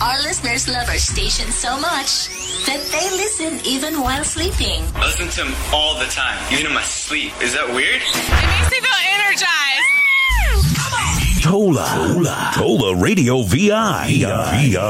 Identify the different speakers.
Speaker 1: Our listeners love our station so much that they listen even while sleeping.
Speaker 2: I listen to them all the time, even in my sleep. Is that weird?
Speaker 3: It makes me feel energized.
Speaker 4: Tola Radio VI.